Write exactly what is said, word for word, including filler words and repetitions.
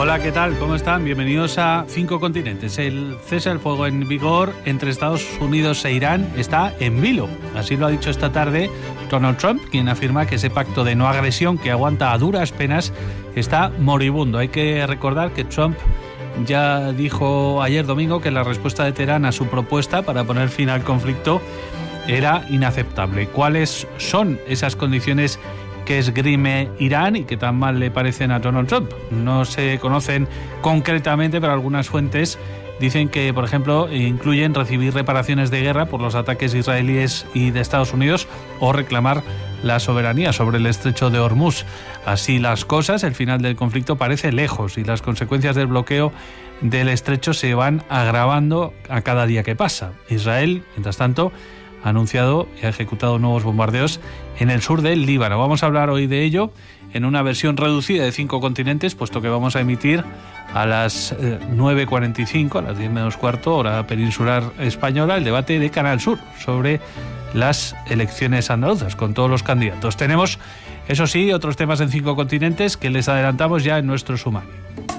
Hola, ¿qué tal? ¿Cómo están? Bienvenidos a Cinco Continentes. El cese al fuego en vigor entre Estados Unidos e Irán está en vilo. Así lo ha dicho esta tarde Donald Trump, quien afirma que ese pacto de no agresión que aguanta a duras penas está moribundo. Hay que recordar que Trump ya dijo ayer domingo que la respuesta de Teherán a su propuesta para poner fin al conflicto era inaceptable. ¿Cuáles son esas condiciones que esgrime Irán y que tan mal le parecen a Donald Trump? No se conocen concretamente, pero algunas fuentes dicen que, por ejemplo, incluyen recibir reparaciones de guerra por los ataques israelíes y de Estados Unidos o reclamar la soberanía sobre el estrecho de Hormuz. Así las cosas, el final del conflicto parece lejos y las consecuencias del bloqueo del estrecho se van agravando a cada día que pasa. Israel, mientras tanto, ha anunciado y ha ejecutado nuevos bombardeos en el sur del Líbano. Vamos a hablar hoy de ello en una versión reducida de Cinco Continentes, puesto que vamos a emitir a las eh, nueve cuarenta y cinco, a las diez menos cuarto, hora peninsular española, el debate de Canal Sur sobre las elecciones andaluzas, con todos los candidatos. Tenemos, eso sí, otros temas en Cinco Continentes que les adelantamos ya en nuestro sumario.